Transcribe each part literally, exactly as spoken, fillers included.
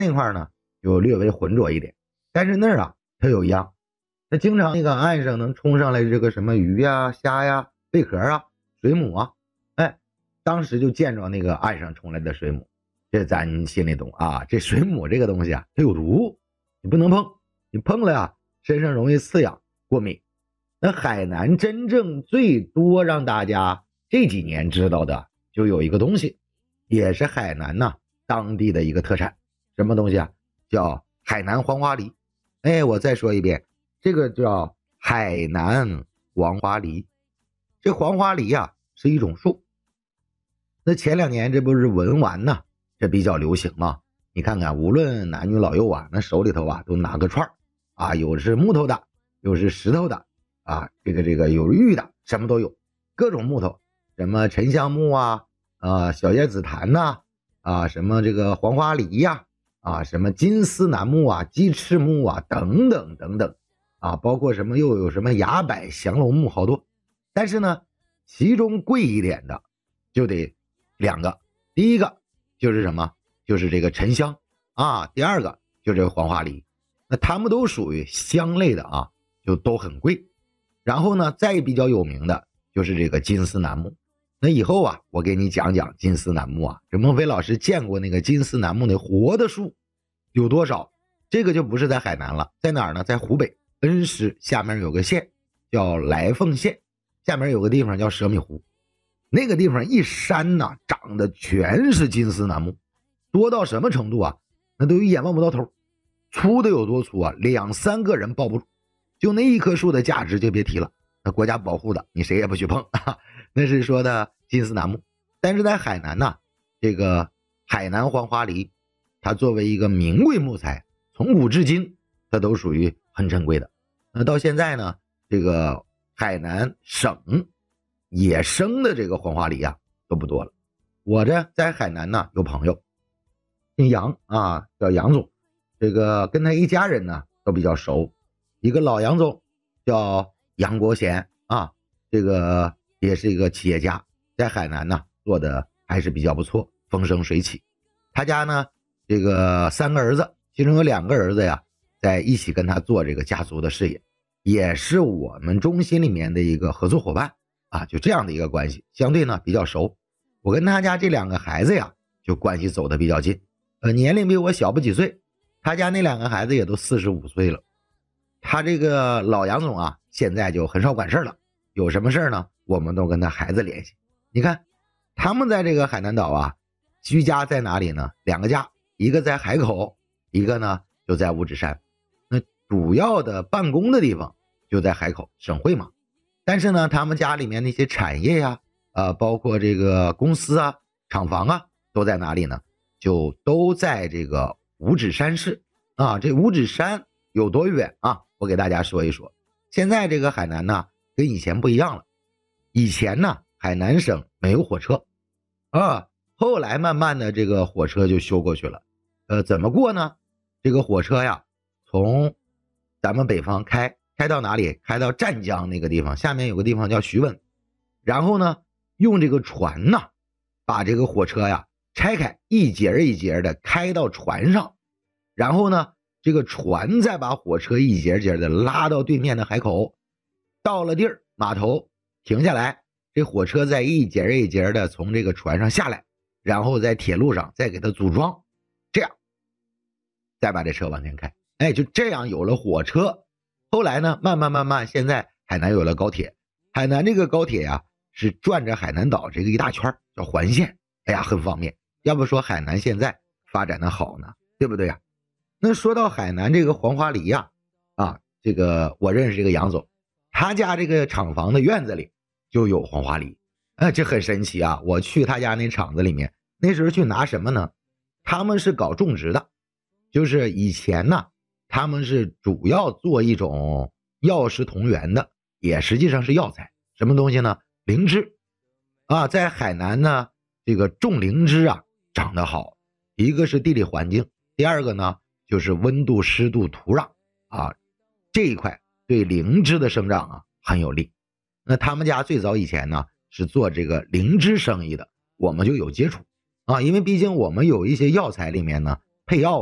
那块呢就略微浑浊一点，但是那儿啊它有样，它经常那个岸上能冲上来这个什么鱼呀、虾呀、贝壳啊、水母啊，哎，当时就见着那个岸上冲来的水母，这咱心里懂啊，这水母这个东西啊，它有毒，你不能碰，你碰了呀，身上容易刺痒、过敏。那海南真正最多让大家这几年知道的，就有一个东西，也是海南呐、啊、当地的一个特产，什么东西啊？叫海南黄花梨。哎，我再说一遍，这个叫海南黄花梨。这黄花梨啊是一种树。那前两年这不是文玩呢，这比较流行嘛？你看看，无论男女老幼啊，那手里头啊都拿个串啊，有是木头的，有是石头的啊，这个这个有玉的，什么都有，各种木头，什么沉香木啊，啊小叶紫檀呐、啊，啊什么这个黄花梨呀、啊，啊什么金丝楠木啊、鸡翅木啊等等等等，啊包括什么又有什么崖柏、降龙木好多，但是呢，其中贵一点的就得两个，第一个就是什么？就是这个沉香啊，第二个就是这个黄花梨，那它们都属于香类的啊，就都很贵。然后呢，再比较有名的就是这个金丝楠木。那以后啊，我给你讲讲金丝楠木啊。这孟非老师见过那个金丝楠木的活的树有多少？这个就不是在海南了，在哪儿呢？在湖北恩施下面有个县叫来凤县，下面有个地方叫蛇米湖。那个地方一山呐、啊，长的全是金丝楠木，多到什么程度啊？那都一眼望不到头，粗的有多粗啊？两三个人抱不住。就那一棵树的价值就别提了，那国家保护的，你谁也不许碰啊。那是说的金丝楠木。但是在海南呢、啊，这个海南黄花梨，它作为一个名贵木材，从古至今它都属于很珍贵的。那到现在呢，这个海南省野生的这个黄花梨啊都不多了。我这在海南呢有朋友姓杨啊，叫杨总，这个跟他一家人呢都比较熟。一个老杨总叫杨国贤啊，这个也是一个企业家，在海南呢做的还是比较不错，风生水起。他家呢这个三个儿子，其中有两个儿子呀在一起跟他做这个家族的事业，也是我们中心里面的一个合作伙伴啊，就这样的一个关系，相对呢比较熟。我跟他家这两个孩子呀就关系走得比较近，呃年龄比我小不几岁，他家那两个孩子也都四十五岁了。他这个老杨总啊现在就很少管事了，有什么事呢我们都跟他孩子联系。你看他们在这个海南岛啊居家在哪里呢？两个家，一个在海口，一个呢就在五指山。那主要的办公的地方就在海口省会嘛，但是呢他们家里面那些产业呀、呃、包括这个公司啊厂房啊都在哪里呢？就都在这个五指山市啊。这五指山有多远啊？我给大家说一说。现在这个海南呢跟以前不一样了，以前呢海南省没有火车啊，后来慢慢的这个火车就修过去了。呃怎么过呢？这个火车呀从咱们北方开开到哪里？开到湛江那个地方，下面有个地方叫徐闻，然后呢用这个船呢把这个火车呀拆开，一节一节的开到船上，然后呢这个船再把火车一节节的拉到对面的海口，到了地儿码头停下来，这火车再一节一节的从这个船上下来，然后在铁路上再给它组装，这样再把这车往前开。哎，就这样有了火车。后来呢慢慢慢慢现在海南有了高铁，海南这个高铁呀是转着海南岛这个一大圈叫环线，哎呀很方便。要不说海南现在发展的好呢，对不对呀？那说到海南这个黄花梨呀、啊，啊，这个我认识这个杨总，他家这个厂房的院子里就有黄花梨，哎，这很神奇啊！我去他家那厂子里面，那时候去拿什么呢？他们是搞种植的，就是以前呢，他们是主要做一种药食同源的，也实际上是药材。什么东西呢？灵芝啊，在海南呢，这个种灵芝啊长得好，一个是地理环境，第二个呢就是温度、湿度、土壤啊，这一块对灵芝的生长啊很有利。那他们家最早以前呢是做这个灵芝生意的，我们就有接触啊，因为毕竟我们有一些药材里面呢配药啊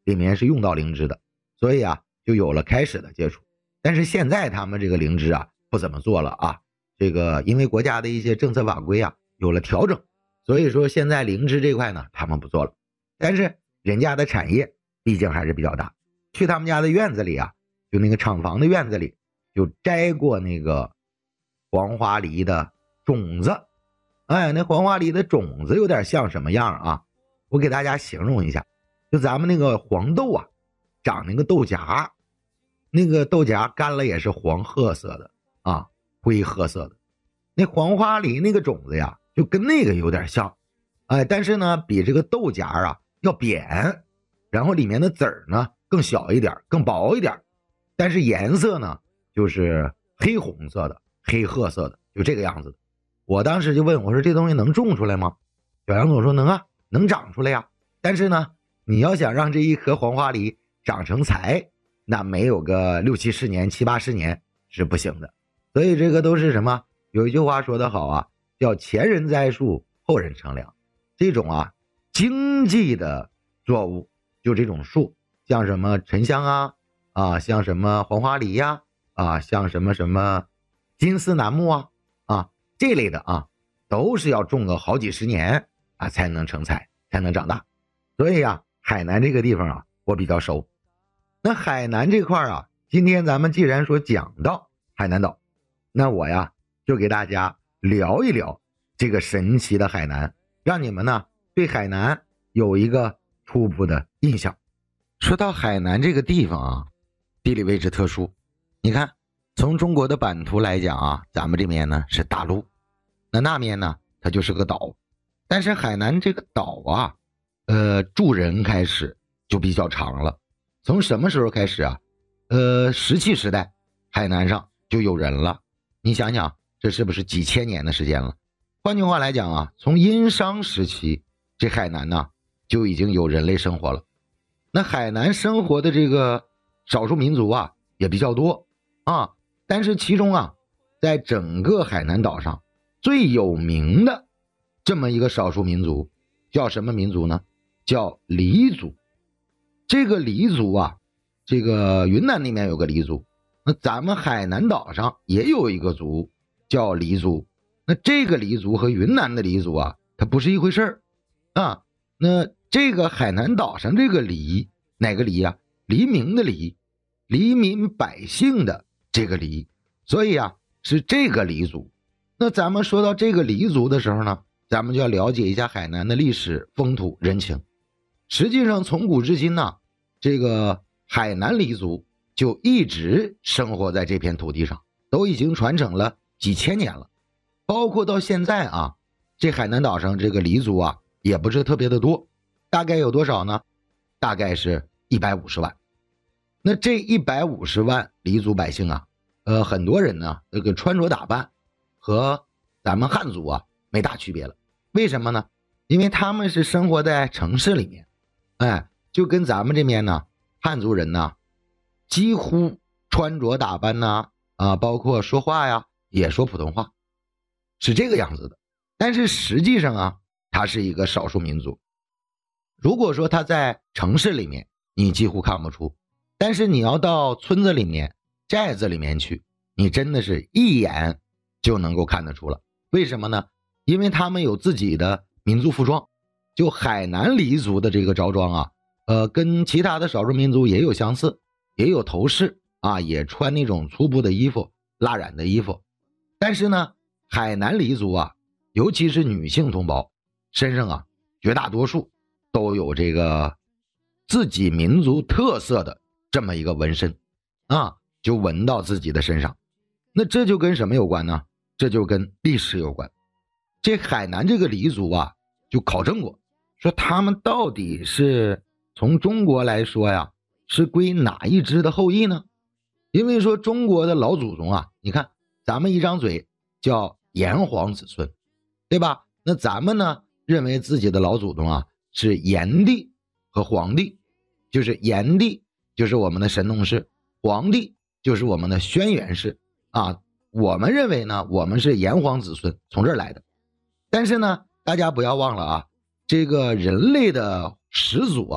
里面是用到灵芝的，所以啊就有了开始的接触。但是现在他们这个灵芝啊不怎么做了啊，这个因为国家的一些政策法规啊有了调整，所以说现在灵芝这块呢他们不做了。但是人家的产业毕竟还是比较大，去他们家的院子里啊，就那个厂房的院子里就摘过那个黄花梨的种子。哎，那黄花梨的种子有点像什么样啊？我给大家形容一下，就咱们那个黄豆啊，长那个豆荚，那个豆荚干了也是黄褐色的啊，灰褐色的。那黄花梨那个种子呀，就跟那个有点像，哎，但是呢，比这个豆荚啊要扁，然后里面的籽儿呢更小一点，更薄一点，但是颜色呢就是黑红色的，黑褐色的，就这个样子的。我当时就问我说这东西能种出来吗？小杨总说能啊，能长出来呀。但是呢，你要想让这一颗黄花梨长成材，那没有个六七十年、七八十年是不行的。所以这个都是什么？有一句话说得好啊，叫前人栽树，后人乘凉。这种啊经济的作物，就这种树，像什么沉香啊啊，像什么黄花梨呀 啊, 啊，像什么什么金丝楠木啊啊。这类的啊，都是要种个好几十年啊才能成材，才能长大。所以啊，海南这个地方啊，我比较熟。那海南这块啊，今天咱们既然说讲到海南岛，那我呀就给大家聊一聊这个神奇的海南，让你们呢对海南有一个初步的印象。说到海南这个地方啊，地理位置特殊，你看。从中国的版图来讲啊，咱们这边呢是大陆，那那面呢它就是个岛。但是海南这个岛啊，呃，住人开始就比较长了。从什么时候开始啊？呃，石器时代，海南上就有人了。你想想，这是不是几千年的时间了？换句话来讲啊，从殷商时期，这海南呢就已经有人类生活了。那海南生活的这个少数民族啊也比较多啊。但是其中啊，在整个海南岛上最有名的这么一个少数民族叫什么民族呢？叫黎族。这个黎族啊，这个云南那边有个黎族，那咱们海南岛上也有一个族叫黎族。那这个黎族和云南的黎族啊，它不是一回事儿啊。那这个海南岛上这个黎，哪个黎啊？黎明的黎，黎民百姓的这个黎，所以啊是这个黎族。那咱们说到这个黎族的时候呢，咱们就要了解一下海南的历史风土人情。实际上从古至今呢，这个海南黎族就一直生活在这片土地上，都已经传承了几千年了。包括到现在啊，这海南岛上这个黎族啊也不是特别的多，大概有多少呢？大概是一百五十万。那这一百五十万黎族百姓啊，呃，很多人呢，这个穿着打扮和咱们汉族啊没大区别了。为什么呢？因为他们是生活在城市里面，哎，就跟咱们这边呢，汉族人呢，几乎穿着打扮呢，啊，包括说话呀，也说普通话，是这个样子的。但是实际上啊，他是一个少数民族。如果说他在城市里面，你几乎看不出。但是你要到村子里面寨子里面去，你真的是一眼就能够看得出了。为什么呢？因为他们有自己的民族服装，就海南黎族的这个着装啊，呃，跟其他的少数民族也有相似，也有头饰啊，也穿那种粗布的衣服，蜡染的衣服。但是呢，海南黎族啊，尤其是女性同胞身上啊，绝大多数都有这个自己民族特色的这么一个纹身啊，就纹到自己的身上。那这就跟什么有关呢？这就跟历史有关。这海南这个黎族啊，就考证过，说他们到底是从中国来说呀，是归哪一支的后裔呢？因为说中国的老祖宗啊，你看咱们一张嘴叫炎黄子孙，对吧？那咱们呢，认为自己的老祖宗啊是炎帝和黄帝，就是炎帝就是我们的神农氏，黄帝就是我们的轩辕氏啊。我们认为呢，我们是炎黄子孙，从这儿来的。但是呢，大家不要忘了啊，这个人类的始祖啊，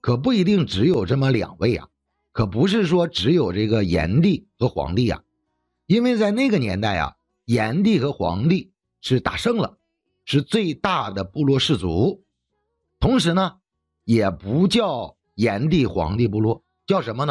可不一定只有这么两位啊，可不是说只有这个炎帝和黄帝啊，因为在那个年代啊，炎帝和黄帝是打胜了，是最大的部落氏族，同时呢，也不叫炎帝黄帝部落，叫什么呢？